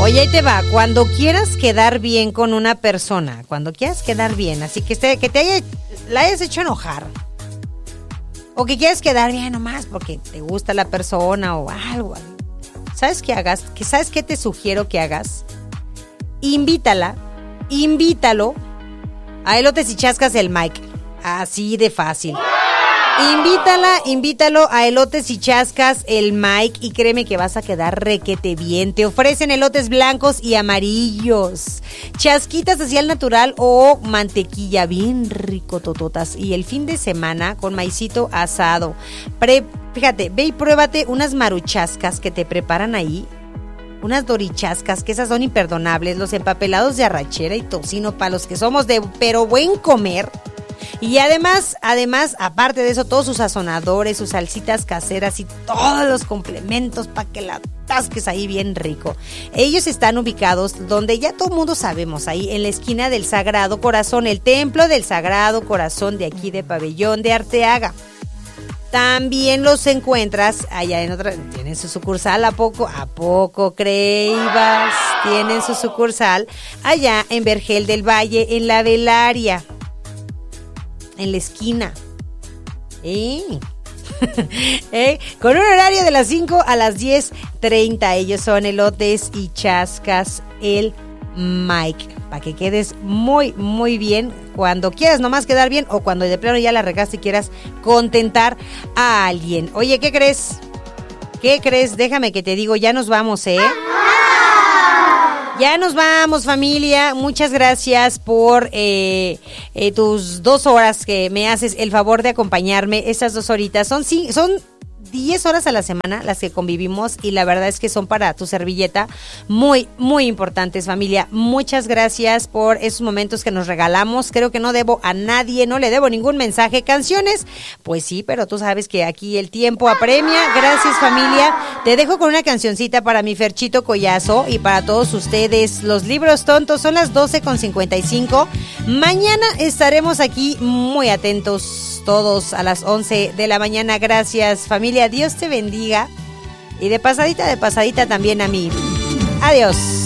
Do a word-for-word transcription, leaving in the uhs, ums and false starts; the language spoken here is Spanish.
Oye, ahí te va. Cuando quieras quedar bien con una persona, cuando quieras quedar bien, así que, esté, que te haya, la hayas hecho enojar, o que quieras quedar bien nomás porque te gusta la persona o algo, ¿sabes qué hagas? ¿Que ¿Sabes qué te sugiero que hagas? Invítala, invítalo a Elotes y Chascas el Mike. Así de fácil. Invítala, invítalo a Elotes y Chascas el Mike y créeme que vas a quedar requete bien. Te ofrecen elotes blancos y amarillos, chasquitas así al natural o mantequilla bien rico tototas. Y el fin de semana con maicito asado. Pre, fíjate, ve y pruébate unas maruchascas que te preparan ahí. Unas dorichascas, que esas son imperdonables. Los empapelados de arrachera y tocino para los que somos de pero buen comer. Y además, además, aparte de eso, todos sus sazonadores, sus salsitas caseras y todos los complementos para que la tasques ahí bien rico. Ellos están ubicados donde ya todo el mundo sabemos, ahí en la esquina del Sagrado Corazón, el templo del Sagrado Corazón de aquí de Pabellón de Arteaga. También los encuentras allá en otra, tienen su sucursal, ¿a poco? ¿A poco creíbas? Tienen su sucursal allá en Vergel del Valle, en la Velaria. En la esquina. ¿Eh? ¿Eh? Con un horario de las cinco a las diez treinta. Ellos son Elotes y Chascas el Mike. Para que quedes muy, muy bien cuando quieras nomás quedar bien o cuando de plano ya la regaste y quieras contentar a alguien. Oye, ¿qué crees? ¿Qué crees? Déjame que te digo, ya nos vamos, ¿eh? Ya nos vamos, familia. Muchas gracias por eh, eh, tus dos horas que me haces el favor de acompañarme. Estas dos horitas son, sí, son diez horas a la semana las que convivimos y la verdad es que son para tu servilleta muy, muy importantes, familia. Muchas gracias por esos momentos que nos regalamos. Creo que no debo a nadie, no le debo ningún mensaje. Canciones, pues sí, pero tú sabes que aquí el tiempo apremia. Gracias, familia. Te dejo con una cancioncita para mi Ferchito Collazo y para todos ustedes. Los libros tontos son las doce con cincuenta y cinco. Mañana estaremos aquí muy atentos todos a las once de la mañana. Gracias, familia. Dios te bendiga. Y de pasadita, de pasadita también a mí. Adiós.